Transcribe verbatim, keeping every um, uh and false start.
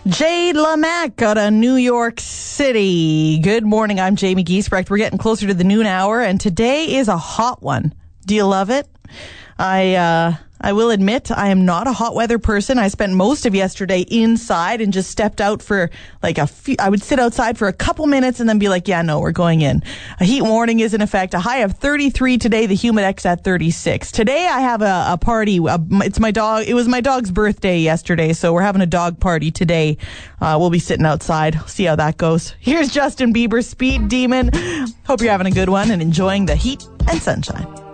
Jade LaMac out of New York City. Good morning, I'm Jamie Giesbrecht. We're getting closer to the noon hour, and today is a hot one. Do you love it? I, uh... I will admit I am not a hot weather person. I spent most of yesterday inside and just stepped out for like a few, I would sit outside for a couple minutes and then be like, yeah, no, we're going in. A heat warning is in effect. A high of thirty-three today, the Humidex at thirty-six. Today I have a, a party. A, it's my dog. It was my dog's birthday yesterday, so we're having a dog party today. Uh, we'll be sitting outside. See how that goes. Here's Justin Bieber, Speed Demon. Hope you're having a good one and enjoying the heat and sunshine.